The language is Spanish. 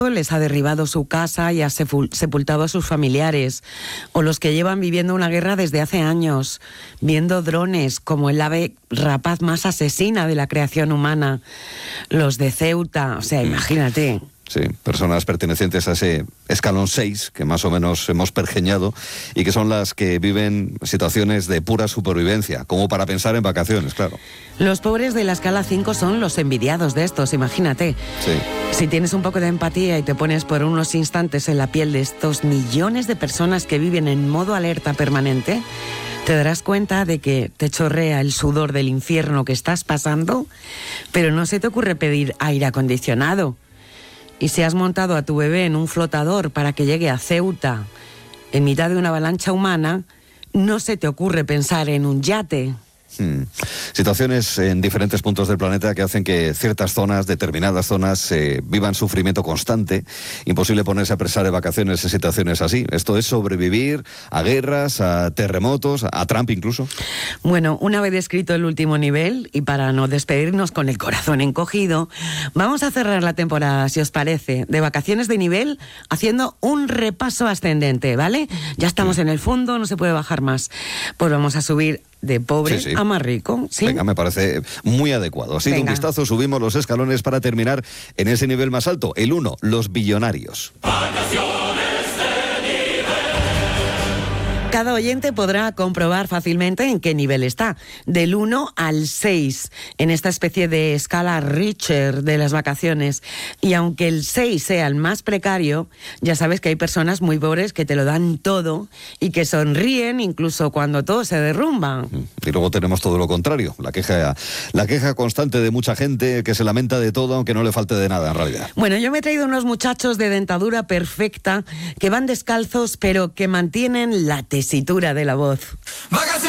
les ha derribado su casa y ha sepultado a sus familiares, o los que llevan viviendo una guerra desde hace años, viendo drones como el ave rapaz más asesina de la creación humana, los de Ceuta, o sea, imagínate. Sí, personas pertenecientes a ese escalón 6, que más o menos hemos pergeñado, y que son las que viven situaciones de pura supervivencia, como para pensar en vacaciones, claro. Los pobres de la escala 5 son los envidiados de estos, imagínate. Sí. Si tienes un poco de empatía y te pones por unos instantes en la piel de estos millones de personas que viven en modo alerta permanente, te darás cuenta de que te chorrea el sudor del infierno que estás pasando, pero no se te ocurre pedir aire acondicionado. Y si has montado a tu bebé en un flotador para que llegue a Ceuta en mitad de una avalancha humana, no se te ocurre pensar en un yate. Situaciones en diferentes puntos del planeta que hacen que ciertas zonas, determinadas zonas, vivan sufrimiento constante. Imposible ponerse a pensar de vacaciones en situaciones así. Esto es sobrevivir a guerras, a terremotos, a Trump incluso. Bueno, una vez descrito el último nivel, y para no despedirnos con el corazón encogido, vamos a cerrar la temporada, si os parece, de vacaciones de nivel, haciendo un repaso ascendente, ¿vale? Ya estamos en el fondo, no se puede bajar más. Pues vamos a subir de pobre a más rico, ¿sí? Venga, me parece muy adecuado. Así de un vistazo subimos los escalones para terminar en ese nivel más alto, el 1, los billonarios. Cada oyente podrá comprobar fácilmente en qué nivel está, del 1 al 6, en esta especie de escala Richter de las vacaciones. Y aunque el 6 sea el más precario, ya sabes que hay personas muy pobres que te lo dan todo y que sonríen incluso cuando todo se derrumba. Y luego tenemos todo lo contrario, la queja constante de mucha gente que se lamenta de todo aunque no le falte de nada en realidad. Bueno, yo me he traído unos muchachos de dentadura perfecta que van descalzos pero que mantienen la tesitura de la voz.